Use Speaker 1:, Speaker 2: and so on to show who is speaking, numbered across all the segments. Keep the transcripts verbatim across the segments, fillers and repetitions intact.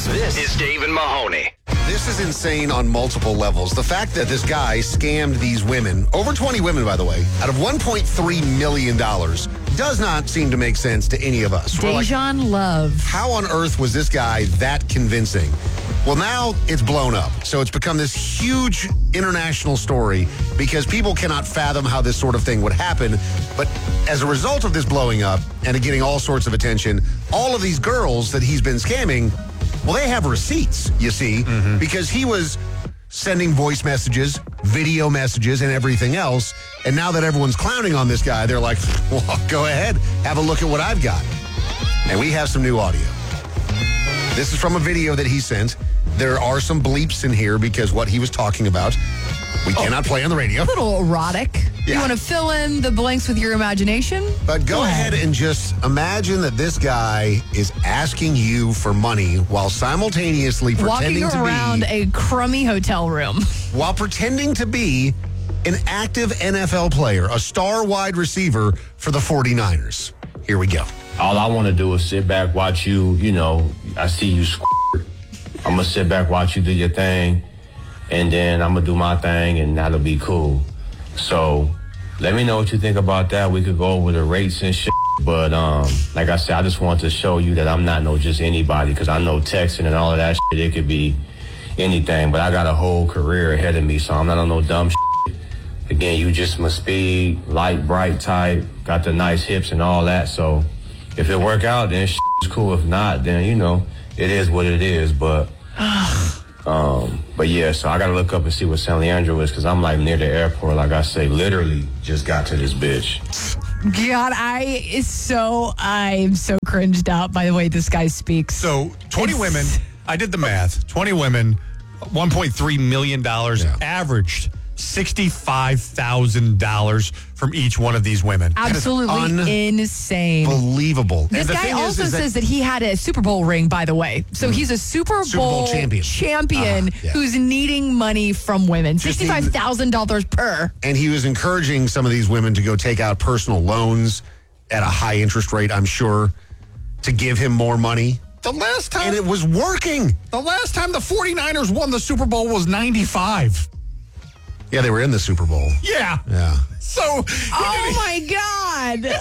Speaker 1: This is Dave and Mahoney.
Speaker 2: This is insane on multiple levels. The fact that this guy scammed these women, over twenty women, by the way, out of one point three million dollars, does not seem to make sense to any of us. We're like,
Speaker 3: Dejan Love.
Speaker 2: how on earth was this guy that convincing? Well, now it's blown up. So it's become this huge international story because people cannot fathom how this sort of thing would happen. But as a result of this blowing up and it getting all sorts of attention, all of these girls that he's been scamming, well, they have receipts, you see, mm-hmm. because he was sending voice messages, video messages, and everything else. And now that everyone's clowning on this guy, they're like, well, go ahead, have a look at what I've got. And we have some new audio. This is from a video that he sent. There are some bleeps in here because what he was talking about, we oh, cannot play on the radio.
Speaker 3: A little erotic.
Speaker 2: Yeah.
Speaker 3: You want to fill in the blanks with your imagination?
Speaker 2: But go, go ahead. ahead and just imagine that this guy is asking you for money while simultaneously pretending
Speaker 3: Walking
Speaker 2: to be...
Speaker 3: around a crummy hotel room.
Speaker 2: While pretending to be an active N F L player, a star wide receiver for the forty-niners. Here we go.
Speaker 4: All I want to do is sit back, watch you, you know, I see you squirt. I'm going to sit back, watch you do your thing, and then I'm going to do my thing, and that'll be cool. So let me know what you think about that. We could go over the rates and shit. But um, like I said, I just want to show you that I'm not no just anybody, because I know texting and all of that shit, it could be anything. But I got a whole career ahead of me, so I'm not on no dumb shit. Again, you just my speed, light, bright type, got the nice hips and all that. So if it work out, then shit is cool. If not, then, you know, it is what it is. But um, but yeah, so I got to look up and see what San Leandro is, because I'm like near the airport. Like I say, literally just got to this bitch.
Speaker 3: God, I is so, I'm so cringed out by the way this guy speaks.
Speaker 5: So twenty
Speaker 3: It's...
Speaker 5: women, I did the math, twenty women, one point three million dollars yeah. averaged sixty-five thousand dollars from each one of these women.
Speaker 3: Absolutely insane.
Speaker 2: Unbelievable.
Speaker 3: This guy also is, is says that, that he had a Super Bowl ring, by the way. So mm-hmm. he's a Super Bowl,
Speaker 2: Super Bowl champion,
Speaker 3: champion uh-huh. yeah. who's needing money from women. sixty-five thousand dollars per.
Speaker 2: And he was encouraging some of these women to go take out personal loans at a high interest rate, I'm sure, to give him more money.
Speaker 5: The last time...
Speaker 2: And it was working.
Speaker 5: The last time the forty-niners won the Super Bowl was ninety-five.
Speaker 2: Yeah, they were in the Super Bowl.
Speaker 5: Yeah.
Speaker 2: Yeah.
Speaker 5: So.
Speaker 3: Oh, my God.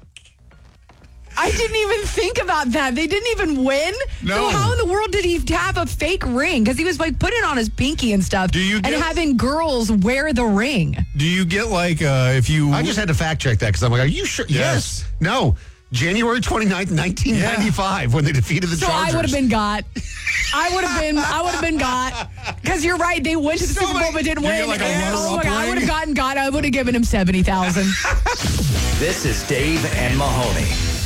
Speaker 3: I didn't even think about that. They didn't even win?
Speaker 5: No.
Speaker 3: So how in the world did he have a fake ring? Because he was like putting it on his pinky and stuff.
Speaker 5: Do you get,
Speaker 3: and having girls wear the ring.
Speaker 5: Do you get like, uh, if you.
Speaker 2: I just had to fact check that because I'm like, are you sure?
Speaker 5: Yes.
Speaker 2: yes. No. January twenty-ninth, nineteen ninety-five, yeah. when they defeated the
Speaker 3: so
Speaker 2: Chargers.
Speaker 3: So I would have been got. I would have been. I would have been got. Because you're right. They went to the so Super Bowl but didn't win.
Speaker 5: Like
Speaker 3: and, oh my God, I would have gotten got. I would have given him seventy thousand.
Speaker 1: This is Dave and Mahoney.